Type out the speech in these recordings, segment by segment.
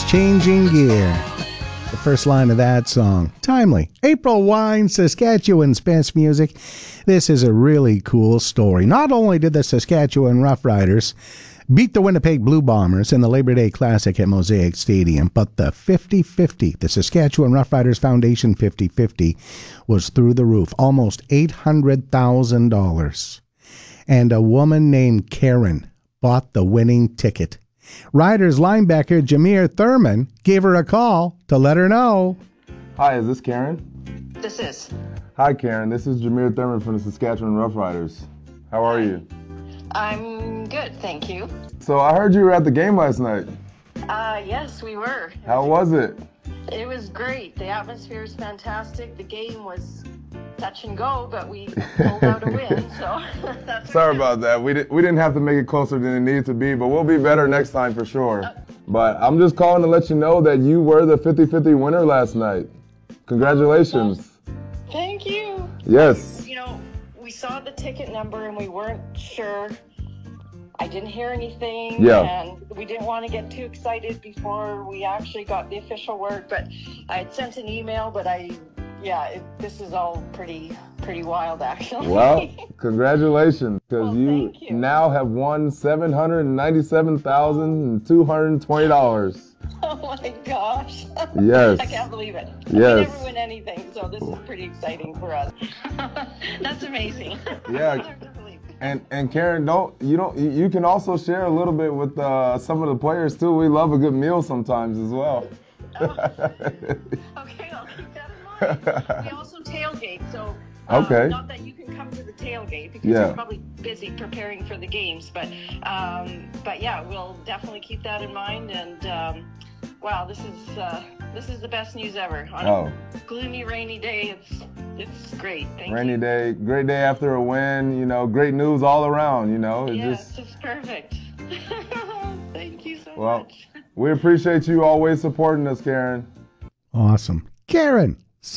Changing Gear. The first line of that song. Timely. April Wine, Saskatchewan's best music. This is a really cool story. Not only did the Saskatchewan Roughriders beat the Winnipeg Blue Bombers in the Labor Day Classic at Mosaic Stadium, but the 50-50, the Saskatchewan Roughriders Foundation 50-50, was through the roof. Almost $800,000. And a woman named Karen bought the winning ticket. Riders linebacker Jameer Thurman gave her a call to let her know. Hi, is this Karen? This is. Hi, Karen. This is Jameer Thurman from the Saskatchewan Roughriders. How are you? I'm good, thank you. So I heard you were at the game last night. Yes, we were. How was it? It was great. The atmosphere is fantastic. The game was touch and go, but we pulled out a win, so that's Sorry about that. We didn't have to make it closer than it needed to be, but we'll be better next time for sure. But I'm just calling to let you know that you were the 50-50 winner last night. Congratulations. Thank you. Yes. You know, we saw the ticket number and we weren't sure. I didn't hear anything, and we didn't want to get too excited before we actually got the official word, but I had sent an email, but this is all pretty wild, actually. Well, congratulations, because you now have won $797,220. Oh my gosh. Yes. I can't believe it. Yes. We never win anything, so this is pretty exciting for us. That's amazing. Yeah. And Karen, you can also share a little bit with some of the players too. We love a good meal sometimes as well. Okay, I'll keep that in mind. We also tailgate, so not that you can come to the tailgate because you're probably busy preparing for the games, but yeah, we'll definitely keep that in mind. And wow, this is the best news ever. On a gloomy, rainy day, it's great. Thank you. Day, great day after a win. Great news all around. It's just perfect. Thank you so much. We appreciate you always supporting us, Karen. Awesome. Karen,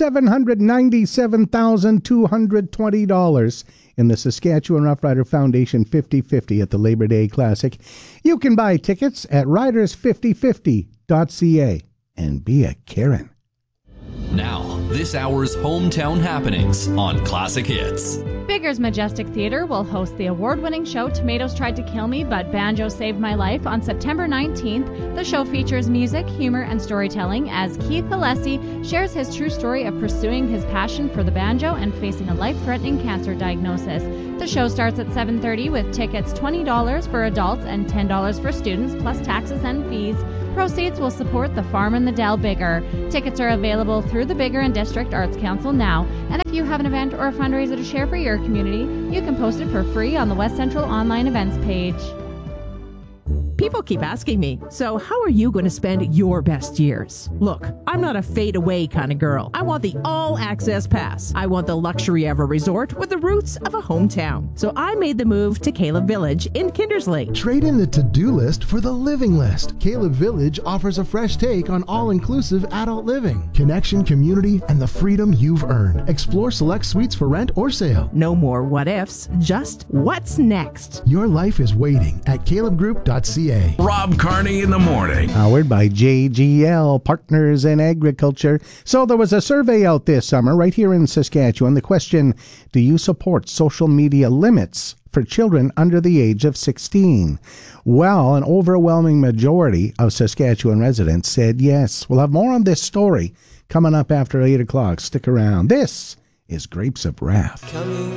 $797,220 in the Saskatchewan Roughrider Foundation 50-50 at the Labor Day Classic. You can buy tickets at riders5050.ca and be a Karen. Now, this hour's hometown happenings on Classic Hits. Bigger's Majestic Theater will host the award-winning show Tomatoes Tried to Kill Me, but Banjo Saved My Life on September 19th. The show features music, humor, and storytelling as Keith Alessi shares his true story of pursuing his passion for the banjo and facing a life-threatening cancer diagnosis. The show starts at 7:30 with tickets $20 for adults and $10 for students, plus taxes and fees. Proceeds will support the Farm and the Dell Bigger. Tickets are available through the Bigger and District Arts Council now. And if you have an event or a fundraiser to share for your community, you can post it for free on the West Central Online Events page. People keep asking me, so how are you going to spend your best years? Look, I'm not a fade-away kind of girl. I want the all-access pass. I want the luxury of a resort with the roots of a hometown. So I made the move to Caleb Village in Kindersley. Trade in the to-do list for the living list. Caleb Village offers a fresh take on all-inclusive adult living, connection, community, and the freedom you've earned. Explore select suites for rent or sale. No more what-ifs, just what's next. Your life is waiting at calebgroup.ca. Rob Carney in the morning. Powered by JGL, Partners in Agriculture. So there was a survey out this summer right here in Saskatchewan. The question, do you support social media limits for children under the age of 16? Well, an overwhelming majority of Saskatchewan residents said yes. We'll have more on this story coming up after 8 o'clock. Stick around. This is Grapes of Wrath.